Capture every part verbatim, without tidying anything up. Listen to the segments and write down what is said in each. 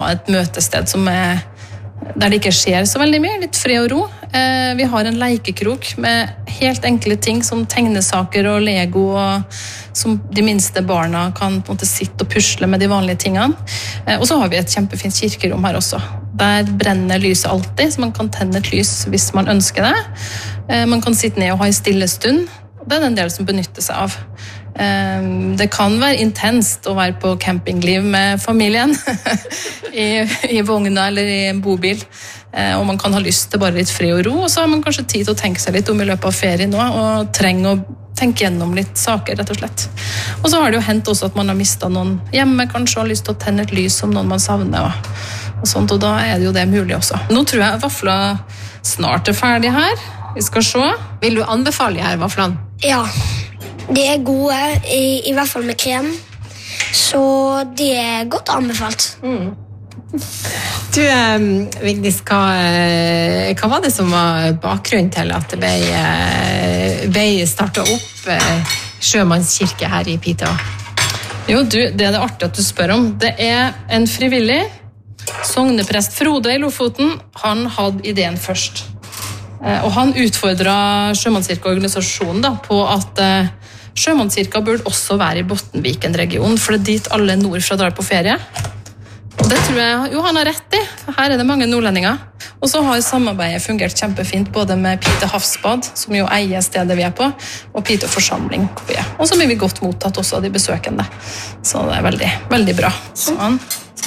et møtested som er der det ikke skjer så veldig mye, litt fred og ro. Eh, vi har en leikekrok med helt enkle ting som tegnesaker og Lego, og som de minste barna kan på en måte sitte og pusle med de vanlige tingene. Eh, og så har vi et kjempefint kirkerom her også. Der brenner lyset alltid, så man kan tenne et lys hvis man ønsker det. Eh, man kan sitte ned og ha en stille stund. Det er en del som benytter seg av. Det kan være intenst å være på campingliv med familien I, i vogna eller I en bobil, og man kan ha lyst til bare litt fri og ro, og så har man kanskje tid til å tenke seg litt om I løpet av ferien nå, og trenger å tenke gjennom litt saker, rett og slett. Og så har det jo hendt også at man har mistet noen hjemme, kanskje har lyst til å tenne et lys som noen man savner, og, og sånt, og da er det jo det mulig også. Nå tror jeg vafler snart er ferdig her. Vi skal se. Vil du anbefale her vaflene? Ja. De er gode, i, I hvert fall med krem, så de er godt anbefalt. Mm. Du, Vigdis, hva, hva var det som var bakgrunnen til at det ble, ble startet opp sjømannskirke her I Piteå? Jo, du, det er det artig at du spør om. Det er en frivillig sogneprest Frode I Lofoten. Han hadde ideen først. Og han utfordret sjømannskirkeorganisasjonen da, på at Sjømannskirka burde også være I Bottenviken-regionen, for det er dit alle nordfra drar på ferie. Og det tror jeg jo han har rett I, for her er det mange nordlendinger. Og så har samarbeidet fungert kjempefint, både med Pite Havsbad, som jo eier stedet vi er på, og Pite Forsamling. Og så blir vi godt mottatt også av de besøkende. Så det er veldig, veldig bra. Sånn.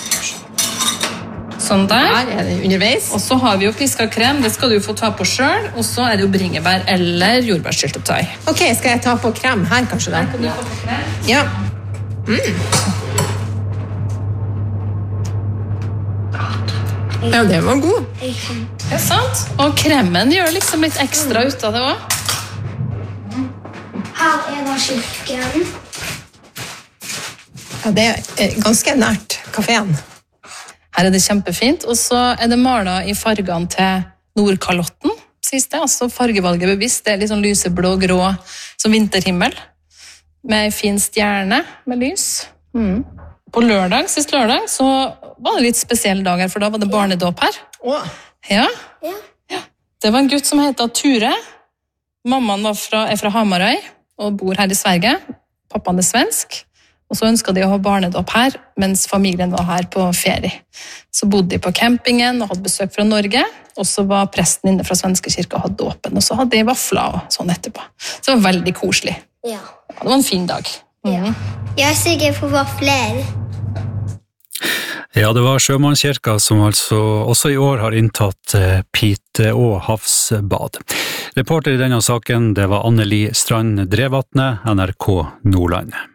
Sånn der. Her er det underveis. Og så har vi jo pisket krem, det skal du få ta på selv, og så er det jo bringebær eller jordbærsyltetøy. Ok, skal jeg ta på krem her kanskje da? Her kan du få på krem. Ja. Mm. Ja, det var god. Det er sant. Og kremen gjør liksom litt ekstra ut av det også. Her er da kirken. Ja, det er ganske nært kaféen. Her er det kjempefint, og så er det malet I fargene til Nordkalotten, sies det. Altså fargevalget bevisst, det er litt sånn lyseblå, grå, som vinterhimmel, med en fin stjerne med lys. Mm. På lørdag, sist lørdag, så var det litt spesiell dag her, for da var det barnedåp her. Åh. Ja. Ja. Ja. Det var en gutt som heter Ture. Mammaen var fra, er fra Hamarøy, og bor her I Sverige. Pappaen er svensk. Og så ønsket de å ha barnedåp her, mens familien var her på ferie. Så bodde de på campingen og hadde besøk fra Norge, og så var presten inne fra Svenske kirke og hadde dåpen, og så hadde de vafler og sånn etterpå. Så det var veldig koselig. Ja. Ja, det var en fin dag. Ja. Jeg er sikker på vafler. Ja, det var sjømannskirka som altså også I år har inntatt Piteå Havsbad. Reporter I denne saken, det var Anneli Strand Drevatne, N R K Nordland.